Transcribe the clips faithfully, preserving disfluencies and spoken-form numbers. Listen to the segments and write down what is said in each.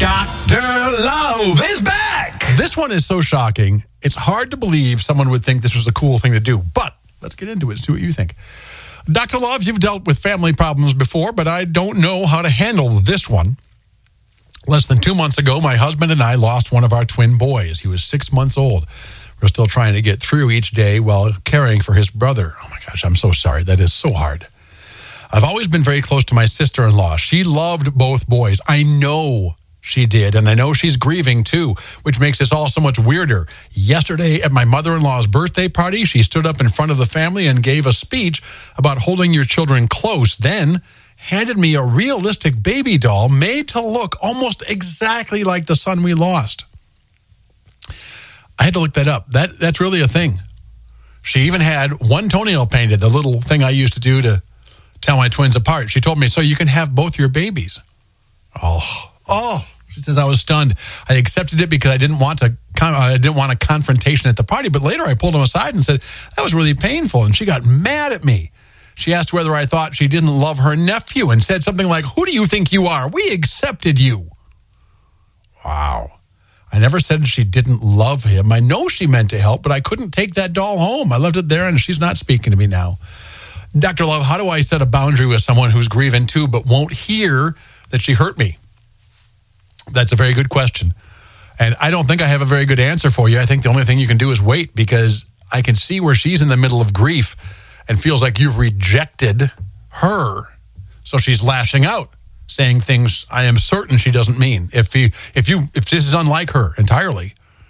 Doctor Love is back! This one is so shocking, it's hard to believe someone would think this was a cool thing to do. But let's get into it and see what you think. Doctor Love, you've dealt with family problems before, but I don't know how to handle this one. Less than two months ago, my husband and I lost one of our twin boys. He was six months old. We're still trying to get through each day while caring for his brother. Oh my gosh, I'm so sorry. That is so hard. I've always been very close to my sister-in-law. She loved both boys. I know she did, and I know she's grieving too, which makes this all so much weirder. Yesterday at my mother-in-law's birthday party, she stood up in front of the family and gave a speech about holding your children close, then handed me a realistic baby doll made to look almost exactly like the son we lost. I had to look that up. That That's really a thing. She even had one toenail painted, the little thing I used to do to tell my twins apart. She told me, so you can have both your babies. Oh, oh, she says I was stunned. I accepted it because I didn't want to, I didn't want a confrontation at the party, but later I pulled him aside and said, that was really painful, and she got mad at me. She asked whether I thought she didn't love her nephew and said something like, who do you think you are? We accepted you. Wow. I never said she didn't love him. I know she meant to help, but I couldn't take that doll home. I left it there, and she's not speaking to me now. Doctor Love, how do I set a boundary with someone who's grieving too, but won't hear that she hurt me? That's a very good question. And I don't think I have a very good answer for you. I think the only thing you can do is wait, because I can see where she's in the middle of grief and feels like you've rejected her. So she's lashing out, saying things I am certain she doesn't mean. If you, if you, if this is unlike her entirely,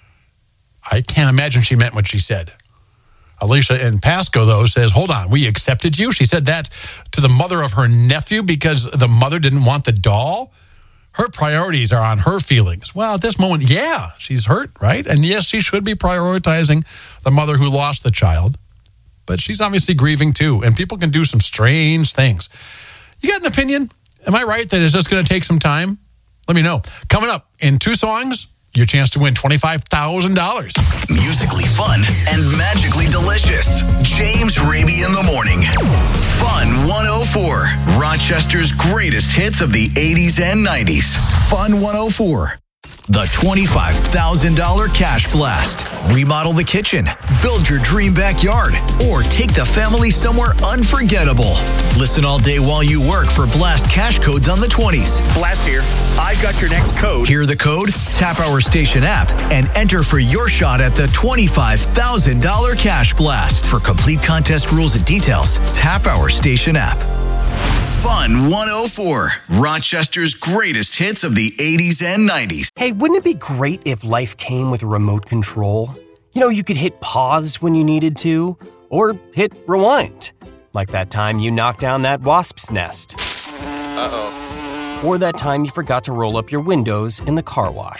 I can't imagine she meant what she said. Alicia in Pasco, though, says, hold on, we accepted you? She said that to the mother of her nephew because the mother didn't want the doll? Her priorities are on her feelings. Well, at this moment, yeah, she's hurt, right? And yes, she should be prioritizing the mother who lost the child. But she's obviously grieving too, and people can do some strange things. You got an opinion? Am I right that it's just going to take some time? Let me know. Coming up in two songs, your chance to win twenty-five thousand dollars. Musically fun and magically delicious. James Raby in the morning. Fun one oh four. Rochester's greatest hits of the eighties and nineties. Fun one oh four. The twenty-five thousand dollars Cash Blast. Remodel the kitchen, build your dream backyard, or take the family somewhere unforgettable. Listen all day while you work for Blast cash codes on the twenties. Blast here. I've got your next code. Hear the code? Tap our station app and enter for your shot at the twenty-five thousand dollars Cash Blast. For complete contest rules and details, tap our station app. Fun one oh four. Rochester's greatest hits of the eighties and nineties. Hey, wouldn't it be great if life came with a remote control? You know, you could hit pause when you needed to, or hit rewind. Like that time you knocked down that wasp's nest. Uh-oh. Or that time you forgot to roll up your windows in the car wash.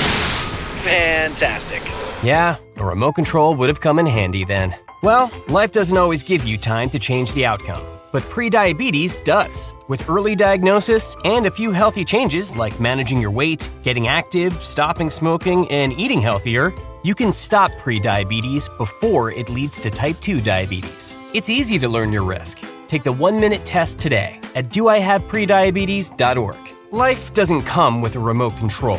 Fantastic. Yeah, a remote control would have come in handy then. Well, life doesn't always give you time to change the outcome. But prediabetes does. With early diagnosis and a few healthy changes like managing your weight, getting active, stopping smoking, and eating healthier, you can stop prediabetes before it leads to type two diabetes. It's easy to learn your risk. Take the one-minute test today at do I have prediabetes dot org. Life doesn't come with a remote control.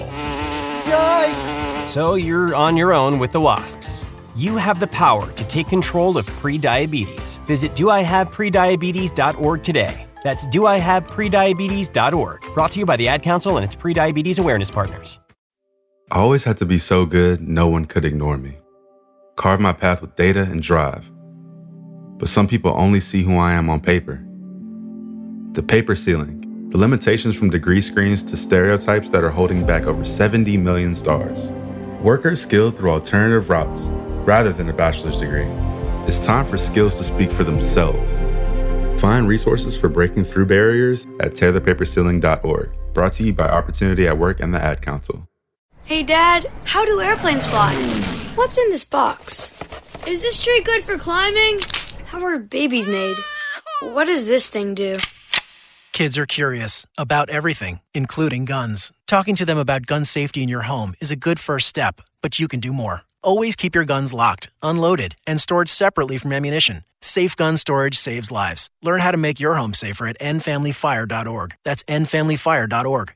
Yikes! So you're on your own with the wasps. You have the power to take control of prediabetes. Visit do I have prediabetes dot org today. That's do I have prediabetes dot org. Brought to you by the Ad Council and its prediabetes awareness partners. I always had to be so good, no one could ignore me. Carve my path with data and drive. But some people only see who I am on paper. The paper ceiling, the limitations from degree screens to stereotypes that are holding back over seventy million stars. Workers skilled through alternative routes, rather than a bachelor's degree. It's time for skills to speak for themselves. Find resources for breaking through barriers at tear the paper ceiling dot org. Brought to you by Opportunity at Work and the Ad Council. Hey, Dad, how do airplanes fly? What's in this box? Is this tree good for climbing? How are babies made? What does this thing do? Kids are curious about everything, including guns. Talking to them about gun safety in your home is a good first step, but you can do more. Always keep your guns locked, unloaded, and stored separately from ammunition. Safe gun storage saves lives. Learn how to make your home safer at end family fire dot org. That's end family fire dot org.